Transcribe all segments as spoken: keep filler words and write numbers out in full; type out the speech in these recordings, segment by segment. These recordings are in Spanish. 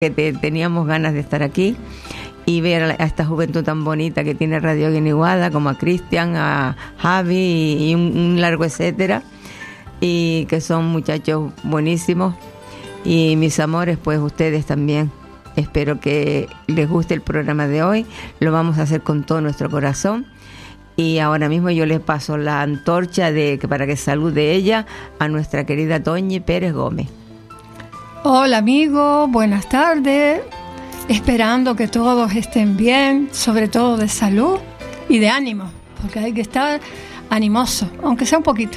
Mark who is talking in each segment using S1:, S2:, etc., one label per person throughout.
S1: que te, teníamos ganas de estar aquí y ver a esta juventud tan bonita que tiene Radio Guiniguada, como a Cristian, a Javi y, y un, un largo etcétera, y que son muchachos buenísimos. Y mis amores, pues ustedes también. Espero que les guste el programa de hoy. Lo vamos a hacer con todo nuestro corazón. Y ahora mismo yo les paso la antorcha de, para que salude ella a nuestra querida Toñi Pérez Gómez.
S2: Hola amigos, buenas tardes. Esperando que todos estén bien, sobre todo de salud y de ánimo, porque hay que estar animoso, aunque sea un poquito.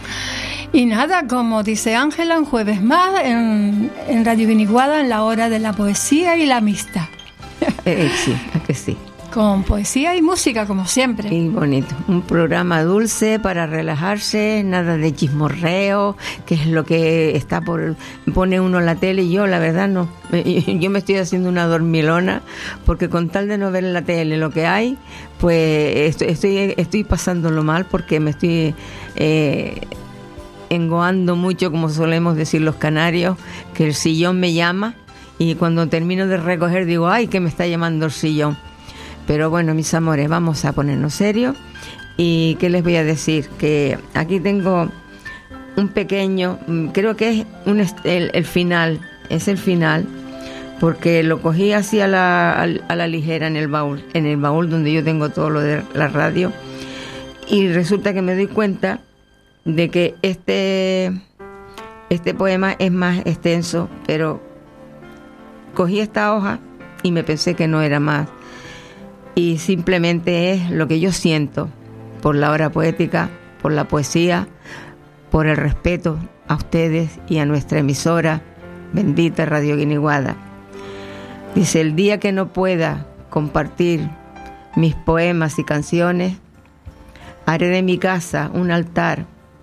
S2: Y nada, como dice Ángela, un jueves más en, en Radio Guiniguada, en la hora de la poesía y la amistad.
S1: Eh, sí, a que sí.
S2: Con poesía y música, como siempre.
S1: Y bonito. Un programa dulce para relajarse, nada de chismorreo, que es lo que está por... Pone uno en la tele y yo, la verdad, no. Yo me estoy haciendo una dormilona, porque con tal de no ver en la tele lo que hay, pues estoy, estoy, estoy pasándolo mal, porque me estoy... Eh, engoando mucho, como solemos decir los canarios, que el sillón me llama, y cuando termino de recoger digo, ay, que me está llamando el sillón. Pero bueno, mis amores, vamos a ponernos serios. ¿Y qué les voy a decir? Que aquí tengo un pequeño, creo que es un, el, el final, es el final, porque lo cogí así a la, a la ligera en el baúl, en el baúl donde yo tengo todo lo de la radio, y resulta que me doy cuenta de que este, este poema es más extenso, pero cogí esta hoja y me pensé que no era más. Y simplemente es lo que yo siento por la obra poética, por la poesía, por el respeto a ustedes y a nuestra emisora, bendita Radio Guiniguada. Dice, el día que no pueda compartir mis poemas y canciones, haré de mi casa un altar,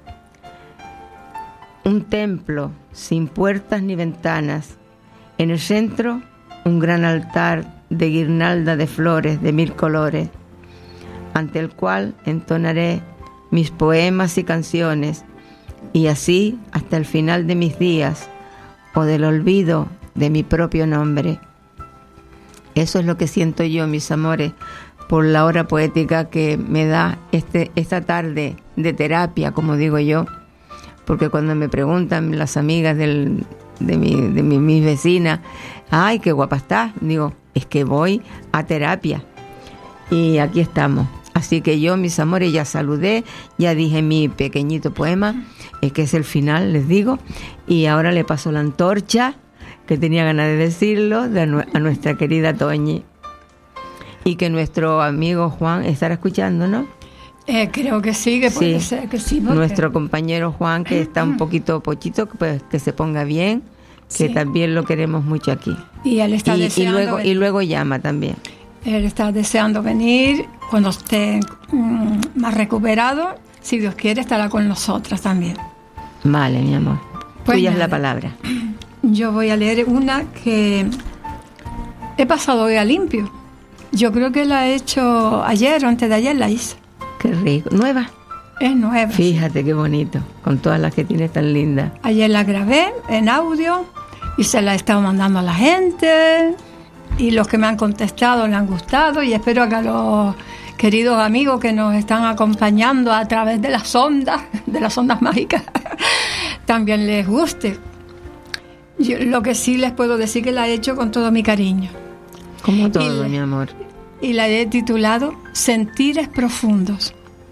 S1: un templo sin puertas ni ventanas. En el centro, un gran altar de guirnalda de flores de mil colores, ante el cual entonaré mis poemas y canciones, y así hasta el final de mis días, o del olvido de mi propio nombre. Eso es lo que siento yo, mis amores, por la hora poética que me da este, esta tarde de terapia, como digo yo, porque cuando me preguntan las amigas del, de, mi, de mi, mis vecinas, ay, qué guapa estás, digo, es que voy a terapia. Y aquí estamos. Así que yo, mis amores, ya saludé, ya dije mi pequeñito poema, es que es el final, les digo, y ahora le paso la antorcha, que tenía ganas de decirlo, de a nuestra querida Toñi. Y que nuestro amigo Juan estará escuchando, ¿no?
S2: Eh, creo que sí, que puede
S1: sí.
S2: ser que sí. Porque...
S1: Nuestro compañero Juan, que está un poquito pochito, pues que se ponga bien, que sí. También lo queremos mucho aquí.
S2: Y él está
S1: y,
S2: deseando
S1: y luego
S2: venir.
S1: Y luego llama también.
S2: Él está deseando venir cuando esté mmm, más recuperado. Si Dios quiere, estará con nosotras también.
S1: Vale, mi amor.
S2: Pues
S1: tuya
S2: nada.
S1: Es la palabra.
S2: Yo voy a leer una que he pasado hoy a limpio. Yo creo que la he hecho ayer o antes de ayer la hice.
S1: Qué rico. ¿Nueva?
S2: Es nueva.
S1: Fíjate qué bonito, con todas las que tienes tan lindas.
S2: Ayer la grabé en audio y se la he estado mandando a la gente, y los que me han contestado le han gustado, y espero que a los queridos amigos que nos están acompañando a través de las ondas, de las ondas mágicas, también les guste. Yo, lo que sí les puedo decir que la he hecho con todo mi cariño.
S1: Como todo,
S2: y,
S1: mi amor.
S2: Y la he titulado Sentires Profundos.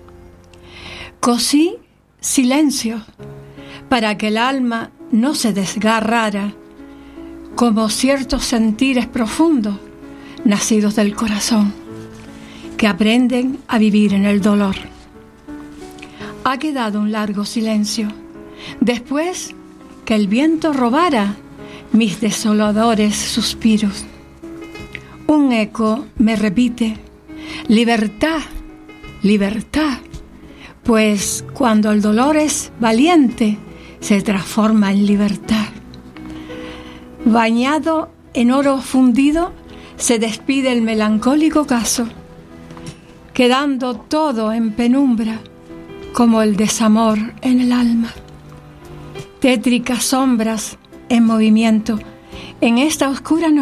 S2: Cosí silencio para que el alma no se desgarrara, como ciertos sentires profundos nacidos del corazón, que aprenden a vivir en el dolor. Ha quedado un largo silencio, después que el viento robara mis desoladores suspiros. Un eco me repite, libertad, libertad, pues cuando el dolor es valiente, se transforma en libertad. Bañado en oro fundido, se despide el melancólico caso, quedando todo en penumbra, como el desamor en el alma. Tétricas sombras en movimiento, En esta oscura